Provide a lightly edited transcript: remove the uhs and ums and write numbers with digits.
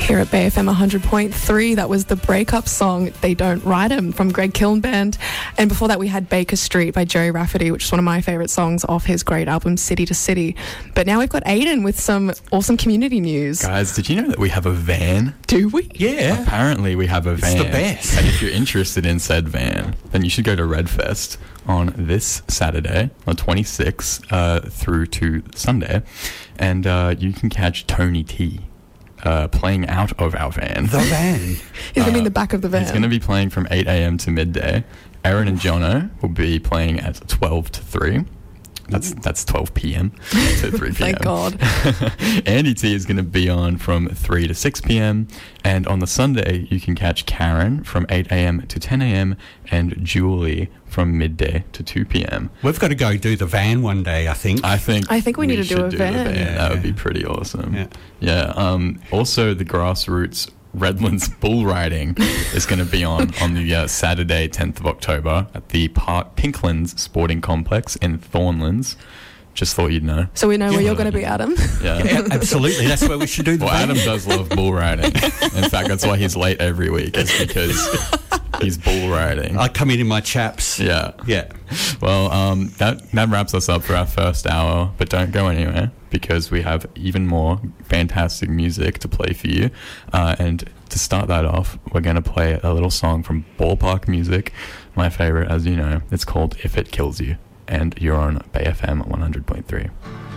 Here at BFM 100.3, that was the breakup song They Don't Write 'Em from Greg Killen Band. And before that we had Baker Street by Jerry Rafferty, which is one of my favourite songs off his great album City to City. But now we've got Aiden with some awesome community news. Guys, did you know that we have a van? Do we? Yeah. Apparently we have a van. It's the best. And if you're interested in said van, then you should go to Redfest on this Saturday, on 26th, through to Sunday. And you can catch Tony T playing out of our van. The van. He's going to be in the back of the van. He's going to be playing from 8 a.m. to midday. Aaron and Jono will be playing at 12 to 3. That's 12 p.m. to 3 p.m. Thank God. Andy T is going to be on from 3 to 6 p.m. And on the Sunday, you can catch Karen from 8 a.m. to 10 a.m. and Julie from midday to 2 p.m. We've got to go do the van one day, I think. I think we need to do should a the van. Yeah, that would be Yeah. pretty awesome. Yeah. Also, the Grassroots Redlands Bull Riding is going to be on the Saturday, 10th of October at the Park Pinklands Sporting Complex in Thornlands. Just thought you'd know. So we know where you're going to be, Adam. Yeah, absolutely. That's where we should do the Well, van. Adam does love bull riding. In fact, that's why he's late every week. It's because he's bull riding. I come in my chaps. Yeah. Yeah. Well, that wraps us up for our first hour, but don't go anywhere because we have even more fantastic music to play for you. And to start that off, we're going to play a little song from Ballpark Music, my favorite, as you know. It's called If It Kills You, and you're on BFM 100.3.